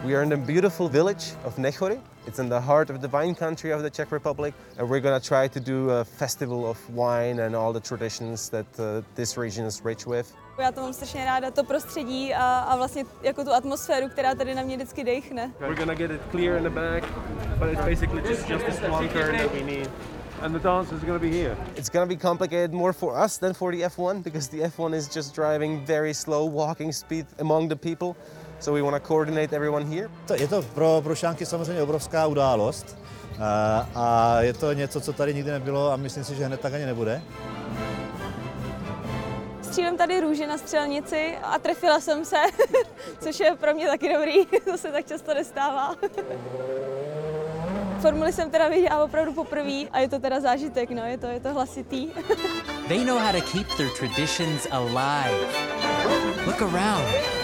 We are in the beautiful village of Nechory. It's in the heart of the wine country of the Czech Republic, and we're going to try to do a festival of wine and all the traditions that this region is rich with. Já to mám strašně ráda, to prostředí a vlastně jako tu atmosféru, která tady na mě vždycky dechne. We're going to get it clear in the back, but it's basically just a small turn that we need. And the dance is going to be here. It's going to be complicated more for us than for the F1 because the F1 is just driving very slow walking speed among the people. So we want to coordinate everyone here. Je to pro Šánky samozřejmě obrovská událost a je to něco, co tady nikdy nebylo a myslím si, že hned tak ani nebude. Střílím tady růže na střelnici a trefila jsem se, což je pro mě taky dobrý, to se tak často nestává. Formuli jsem teda viděla opravdu poprvé a je to teda zážitek, no, je to hlasitý. They know how to keep their traditions alive. Look around.